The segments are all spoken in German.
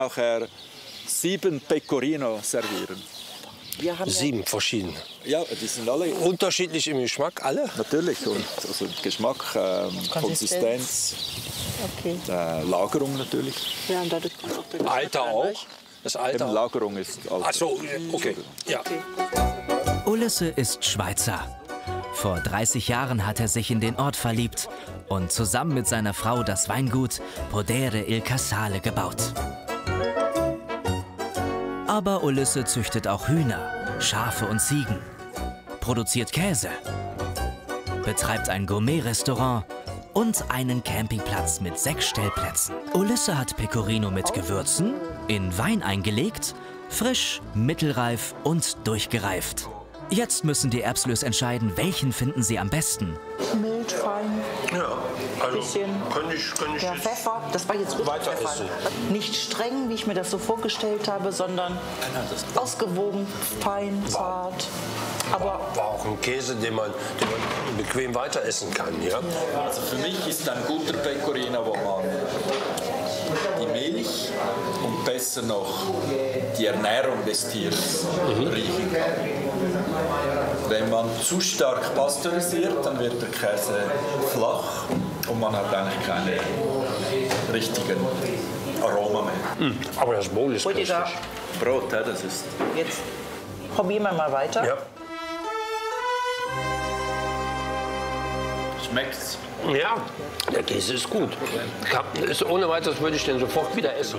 Nachher 7 Pecorino servieren. Wir haben 7 verschiedene. Ja, die sind alle Unterschiedlich im Geschmack, alle? natürlich. Und also Geschmack, Konsistenz, Okay. Lagerung natürlich. Ja, und dadurch kommt auch der Geschmack Alter rein, auch? nicht? Das Alter auch? Lagerung ist Alter. Ach so, okay. Ja. Ulisse ist Schweizer. Vor 30 Jahren hat er sich in den Ort verliebt und zusammen mit seiner Frau das Weingut Podere il Casale gebaut. Aber Ulisse züchtet auch Hühner, Schafe und Ziegen, produziert Käse, betreibt ein Gourmet-Restaurant und einen Campingplatz mit 6 Stellplätzen. Ulisse hat Pecorino mit Gewürzen, in Wein eingelegt, frisch, mittelreif und durchgereift. Jetzt müssen die Erbslös entscheiden, welchen finden sie am besten. Mild, fein, Ja, also bisschen. könnte ich ja, jetzt Pfeffer, das war jetzt richtig weiter Pfeffer. essen. Nicht streng, wie ich mir das so vorgestellt habe, sondern ausgewogen, fein, zart. Aber War auch ein Käse, den man bequem weiter essen kann, ja? Also für mich ist ein guter Pecorino, wo man die Milch und besser noch die Ernährung des Tieres riechen kann. Wenn man zu stark pasteurisiert, dann wird der Käse flach und man hat eigentlich keine richtigen Aroma mehr. Aber das Bowl ist Rüdiger, köstlich. Brot, ja, das ist... jetzt probieren wir mal weiter. Ja. Schmeckt's? Ja, der Käse ist gut. Ist ohne weiteres würde ich den sofort wieder essen.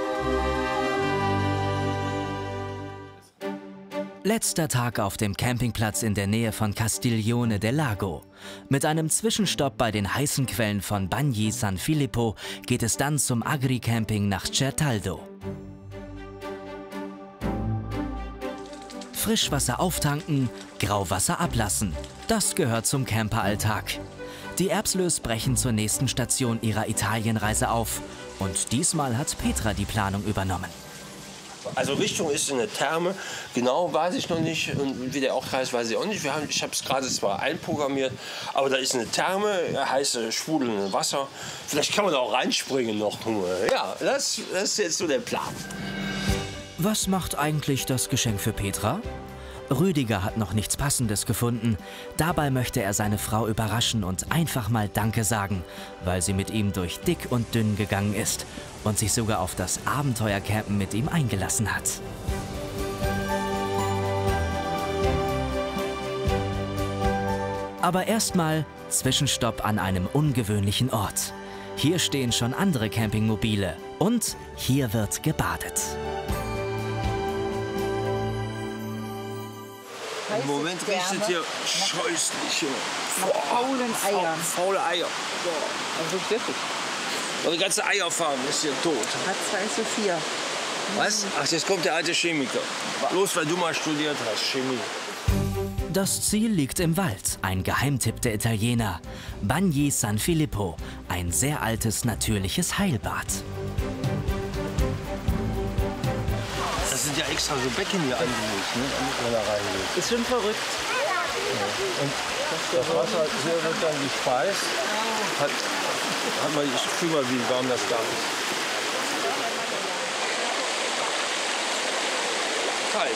Letzter Tag auf dem Campingplatz in der Nähe von Castiglione del Lago. Mit einem Zwischenstopp bei den heißen Quellen von Bagni San Filippo geht es dann zum Agri-Camping nach Certaldo. Frischwasser auftanken, Grauwasser ablassen. Das gehört zum Camperalltag. Die Erbslös brechen zur nächsten Station ihrer Italienreise auf. Und diesmal hat Petra die Planung übernommen. Also Richtung ist eine Therme, genau weiß ich noch nicht und wie der auch heißt, weiß ich auch nicht. Ich habe es gerade zwar einprogrammiert, aber da ist eine Therme, heiße sprudelnde Wasser. Vielleicht kann man da auch reinspringen noch. Ja, das ist jetzt so der Plan. Was macht eigentlich das Geschenk für Petra? Rüdiger hat noch nichts Passendes gefunden. Dabei möchte er seine Frau überraschen und einfach mal Danke sagen, weil sie mit ihm durch dick und dünn gegangen ist und sich sogar auf das Abenteuercampen mit ihm eingelassen hat. Aber erstmal Zwischenstopp an einem ungewöhnlichen Ort. Hier stehen schon andere Campingmobile und hier wird gebadet. Im Moment riecht es hier scheußlich. Faulen Eiern. Faule Eier. Also wirklich. Und die ganze Eierfarm ist hier tot. Hat 2 Sophia. Was? Ach, jetzt kommt der alte Chemiker. Bloß weil du mal studiert hast, Chemie. Das Ziel liegt im Wald, ein Geheimtipp der Italiener. Bagni San Filippo, ein sehr altes natürliches Heilbad. Das sind ja extra so Becken hier angelegt, ne? Damit man da reingeht. Ist schon verrückt. Und das Wasser hier wird dann gespeist. Hat man, ich fühl mal, wie warm das da ist. Kalt.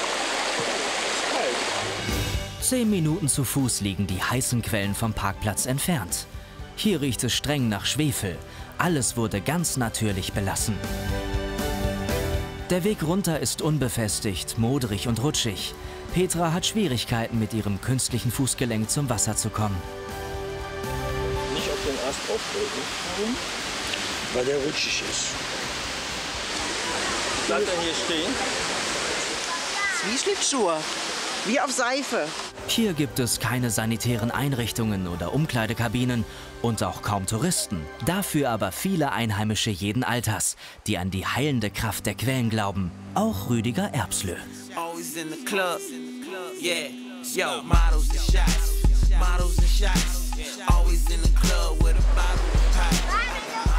10 Minuten zu Fuß liegen die heißen Quellen vom Parkplatz entfernt. Hier riecht es streng nach Schwefel. Alles wurde ganz natürlich belassen. Der Weg runter ist unbefestigt, modrig und rutschig. Petra hat Schwierigkeiten, mit ihrem künstlichen Fußgelenk zum Wasser zu kommen. Nicht auf den Ast aufdrücken. Warum? Weil der rutschig ist. Bleibt er hier stehen? Wie Schlittschuhe. Wie auf Seife. Hier gibt es keine sanitären Einrichtungen oder Umkleidekabinen und auch kaum Touristen. Dafür aber viele Einheimische jeden Alters, die an die heilende Kraft der Quellen glauben. Auch Rüdiger Erbslö. Always in the club, yeah. Yo, models and shots, models and shots. Always in the club with a bottle of pop.